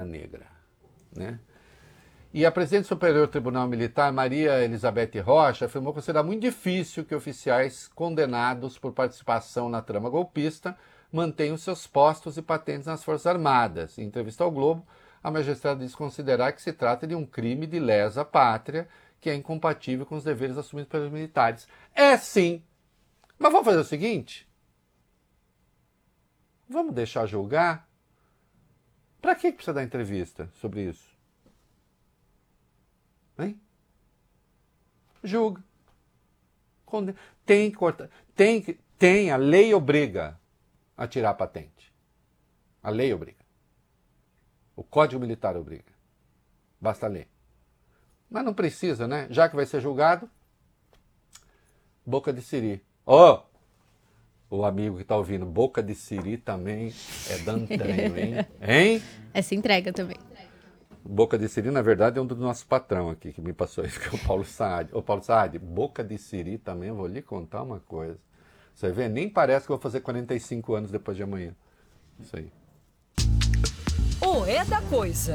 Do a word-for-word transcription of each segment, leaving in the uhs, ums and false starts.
negra, né? E a presidente do Superior Tribunal Militar, Maria Elizabeth Rocha, afirmou que será muito difícil que oficiais condenados por participação na trama golpista mantenham seus postos e patentes nas Forças Armadas. Em entrevista ao Globo, a magistrada diz considerar que se trata de um crime de lesa pátria que é incompatível com os deveres assumidos pelos militares. É sim! Mas vamos fazer o seguinte? Vamos deixar julgar? Para que precisa dar entrevista sobre isso? Hein? Julga. Tem que cortar. Tem que. Tem, a lei obriga a tirar a patente. A lei obriga. O Código Militar obriga. Basta ler. Mas não precisa, né? Já que vai ser julgado, boca de siri. Ó! Oh! O amigo que está ouvindo, boca de siri também é dantanho, hein? Hein? Essa entrega também. Boca de siri, na verdade, é um do nosso patrão aqui, que me passou isso, que é o Paulo Saad. Ô, Paulo Saad, boca de siri também, eu vou lhe contar uma coisa. Você vê, nem parece que eu vou fazer quarenta e cinco anos depois de amanhã. Isso aí. O É da Coisa.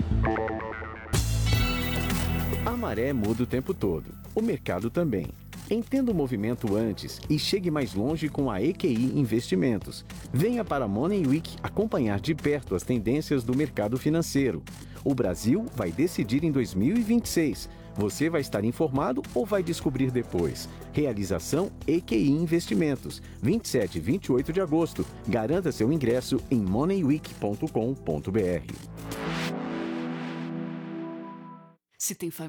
A maré muda o tempo todo. O mercado também. Entenda o movimento antes e chegue mais longe com a E Q I Investimentos. Venha para a Money Week acompanhar de perto as tendências do mercado financeiro. O Brasil vai decidir em dois mil e vinte e seis. Você vai estar informado ou vai descobrir depois? Realização E Q I Investimentos. vinte e sete e vinte e oito de agosto. Garanta seu ingresso em money week ponto com ponto b r. Se tem